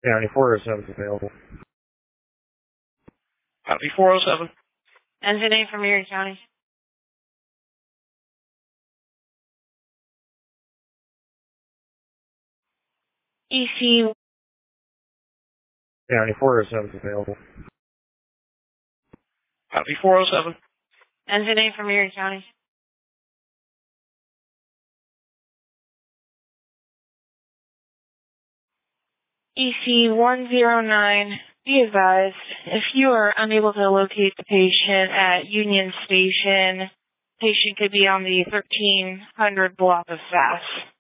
County 407 is available. Copy 407. Engine 8 from Erie County. EC. County 407 is available. Copy 407. Engine 8 from Erie County. EC-109, be advised, if you are unable to locate the patient at Union Station, patient could be on the 1300 block of SAS.